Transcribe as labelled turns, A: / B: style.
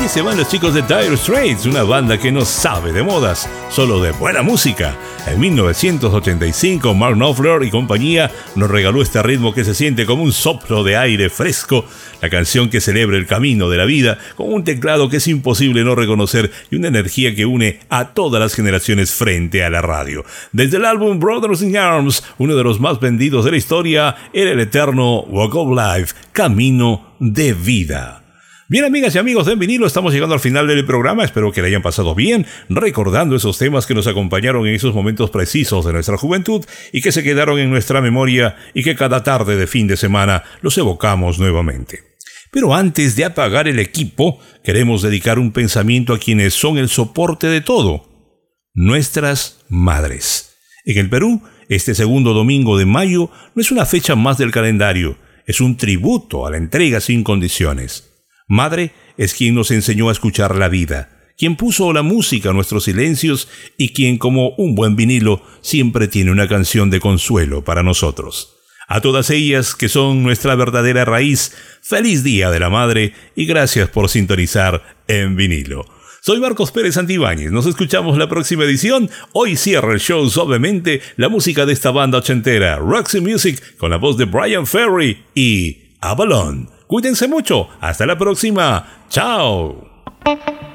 A: Aquí se van los chicos de Dire Straits, una banda que no sabe de modas, solo de buena música. En 1985, Mark Knopfler y compañía nos regaló este ritmo que se siente como un soplo de aire fresco, la canción que celebra el camino de la vida, con un teclado que es imposible no reconocer y una energía que une a todas las generaciones frente a la radio. Desde el álbum Brothers in Arms, uno de los más vendidos de la historia era el eterno Walk of Life, Camino de Vida. Bien, amigas y amigos de En Vinilo, estamos llegando al final del programa. Espero que le hayan pasado bien, recordando esos temas que nos acompañaron en esos momentos precisos de nuestra juventud y que se quedaron en nuestra memoria y que cada tarde de fin de semana los evocamos nuevamente. Pero antes de apagar el equipo, queremos dedicar un pensamiento a quienes son el soporte de todo: nuestras madres. En el Perú, este segundo domingo de mayo no es una fecha más del calendario, es un tributo a la entrega sin condiciones. Madre es quien nos enseñó a escuchar la vida, quien puso la música a nuestros silencios y quien, como un buen vinilo, siempre tiene una canción de consuelo para nosotros. A todas ellas, que son nuestra verdadera raíz, feliz Día de la Madre y gracias por sintonizar En Vinilo. Soy Marcos Pérez Santibáñez, nos escuchamos la próxima edición. Hoy cierra el show suavemente la música de esta banda ochentera, Roxy Music, con la voz de Bryan Ferry y Avalon. Cuídense mucho. Hasta la próxima. Chao.